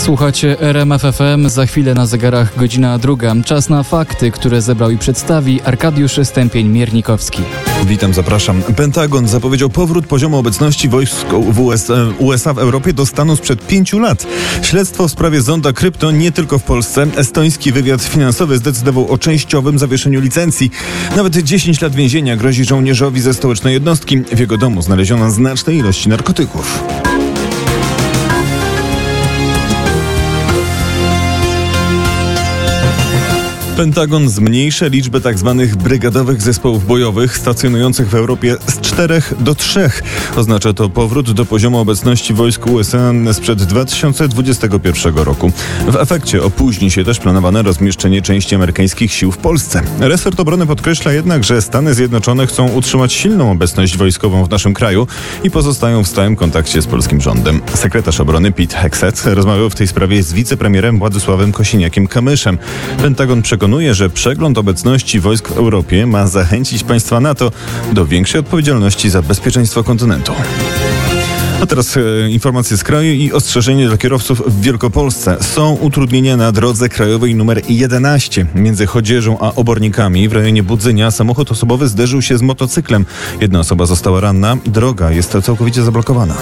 Słuchacie RMF FM, za chwilę na zegarach godzina 2. Czas na fakty, które zebrał i przedstawi Arkadiusz Stępień-Miernikowski. Witam, zapraszam. Pentagon zapowiedział powrót poziomu obecności wojsk USA w Europie do stanu sprzed 5 lat. Śledztwo w sprawie zonda krypto nie tylko w Polsce. Estoński wywiad finansowy zdecydował o częściowym zawieszeniu licencji. Nawet 10 lat więzienia grozi żołnierzowi ze stołecznej jednostki. W jego domu znaleziono znaczne ilości narkotyków. Pentagon zmniejsza liczbę tzw. brygadowych zespołów bojowych stacjonujących w Europie z 4 do 3. Oznacza to powrót do poziomu obecności wojsk USA sprzed 2021 roku. W efekcie opóźni się też planowane rozmieszczenie części amerykańskich sił w Polsce. Resort obrony podkreśla jednak, że Stany Zjednoczone chcą utrzymać silną obecność wojskową w naszym kraju i pozostają w stałym kontakcie z polskim rządem. Sekretarz obrony Pete Hegseth rozmawiał w tej sprawie z wicepremierem Władysławem Kosiniakiem-Kamyszem. Pentagon przekonuje, że przegląd obecności wojsk w Europie ma zachęcić państwa NATO do większej odpowiedzialności za bezpieczeństwo kontynentu. A teraz informacje z kraju i ostrzeżenie dla kierowców w Wielkopolsce. Są utrudnienia na drodze krajowej nr 11. Między Chodzieżą a Obornikami w rejonie Budzynia samochód osobowy zderzył się z motocyklem. Jedna osoba została ranna. Droga jest całkowicie zablokowana.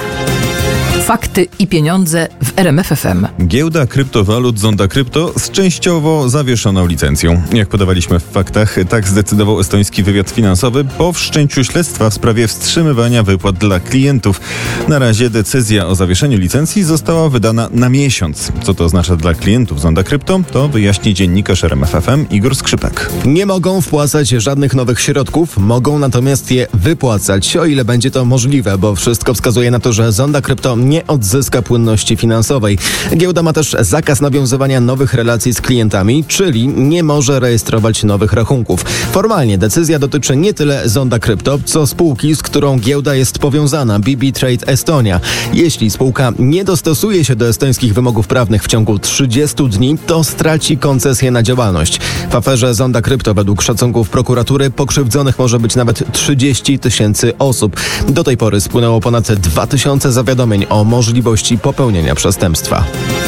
Fakty i pieniądze w RMF FM. Giełda kryptowalut Zonda Krypto z częściowo zawieszoną licencją. Jak podawaliśmy w faktach, tak zdecydował estoński wywiad finansowy po wszczęciu śledztwa w sprawie wstrzymywania wypłat dla klientów. Na razie decyzja o zawieszeniu licencji została wydana na miesiąc. Co to oznacza dla klientów Zonda Krypto, to wyjaśni dziennikarz RMF FM Igor Skrzypek. Nie mogą wpłacać żadnych nowych środków, mogą natomiast je wypłacać, o ile będzie to możliwe, bo wszystko wskazuje na to, że Zonda Krypto nie odzyska płynności finansowej. Giełda ma też zakaz nawiązywania nowych relacji z klientami, czyli nie może rejestrować nowych rachunków. Formalnie decyzja dotyczy nie tyle Zonda Krypto, co spółki, z którą giełda jest powiązana, BB Trade Estonia. Jeśli spółka nie dostosuje się do estońskich wymogów prawnych w ciągu 30 dni, to straci koncesję na działalność. W aferze Zonda Krypto według szacunków prokuratury pokrzywdzonych może być nawet 30 000 osób. Do tej pory spłynęło ponad 2000 zawiadomień o możliwości popełnienia przestępstwa.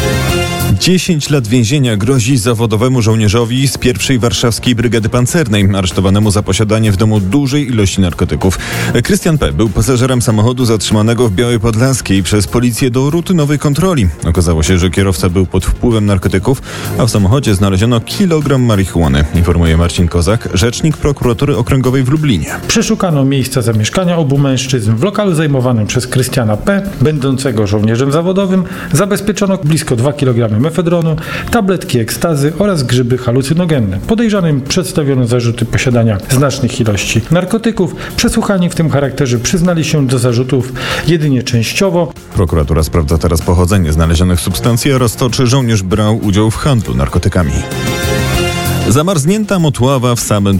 10 lat więzienia grozi zawodowemu żołnierzowi z 1. Warszawskiej Brygady Pancernej, aresztowanemu za posiadanie w domu dużej ilości narkotyków. Krystian P. był pasażerem samochodu zatrzymanego w Białej Podlaskiej przez policję do rutynowej kontroli. Okazało się, że kierowca był pod wpływem narkotyków, a w samochodzie znaleziono kilogram marihuany, informuje Marcin Kozak, rzecznik prokuratury okręgowej w Lublinie. Przeszukano miejsca zamieszkania obu mężczyzn. W lokalu zajmowanym przez Krystiana P., będącego żołnierzem zawodowym, zabezpieczono blisko 2 kg mefedronu, tabletki ekstazy oraz grzyby halucynogenne. Podejrzanym przedstawiono zarzuty posiadania znacznych ilości narkotyków. Przesłuchani w tym charakterze przyznali się do zarzutów jedynie częściowo. Prokuratura sprawdza teraz pochodzenie znalezionych substancji oraz to, czy żołnierz brał udział w handlu narkotykami. Zamarznięta motława w samym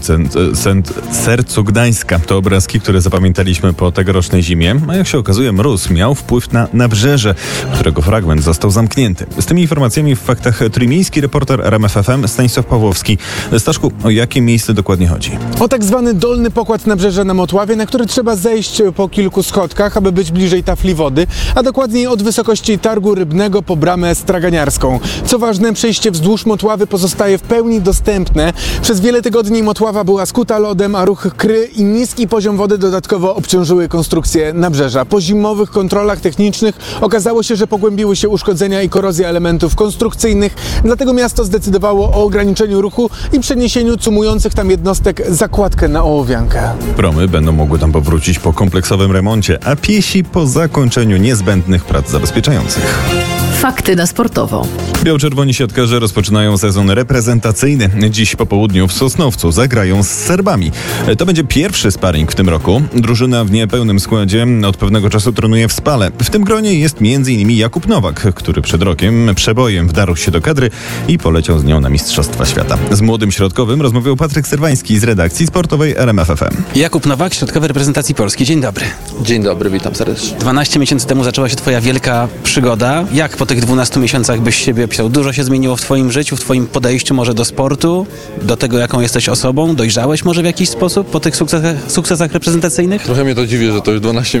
sercu Gdańska. To obrazki, które zapamiętaliśmy po tegorocznej zimie, a jak się okazuje, mróz miał wpływ na nabrzeże, którego fragment został zamknięty. Z tymi informacjami w faktach trójmiejski reporter RMF FM Stanisław Pawłowski. Staszku, o jakie miejsce dokładnie chodzi? O tak zwany dolny pokład nabrzeża na Motławie, na który trzeba zejść po kilku schodkach, aby być bliżej tafli wody, a dokładniej od wysokości targu rybnego po bramę straganiarską. Co ważne, przejście wzdłuż Motławy pozostaje w pełni dostępne. Przez wiele tygodni Motława była skuta lodem, a ruch kry i niski poziom wody dodatkowo obciążyły konstrukcję nabrzeża. Po zimowych kontrolach technicznych okazało się, że pogłębiły się uszkodzenia i korozja elementów konstrukcyjnych, dlatego miasto zdecydowało o ograniczeniu ruchu i przeniesieniu cumujących tam jednostek zakładkę na ołowiankę. Promy będą mogły tam powrócić po kompleksowym remoncie, a piesi po zakończeniu niezbędnych prac zabezpieczających. Fakty na sportowo. Biało-czerwoni siatkarze rozpoczynają sezon reprezentacyjny. Dziś po południu w Sosnowcu zagrają z Serbami. To będzie pierwszy sparring w tym roku. Drużyna w niepełnym składzie od pewnego czasu trenuje w Spale. W tym gronie jest m.in. Jakub Nowak, który przed rokiem przebojem wdarł się do kadry i poleciał z nią na Mistrzostwa Świata. Z młodym środkowym rozmawiał Patryk Serwański z redakcji sportowej RMF FM. Jakub Nowak, środkowy reprezentacji Polski. Dzień dobry. Dzień dobry, witam serdecznie. 12 miesięcy temu zaczęła się twoja wielka przygoda. Jak po tych 12 miesiącach byś siebie opisał? Dużo się zmieniło w twoim życiu, w twoim podejściu może do sportu, do tego, jaką jesteś osobą? Dojrzałeś może w jakiś sposób po tych sukcesach reprezentacyjnych? Trochę mnie to dziwi, że to już 12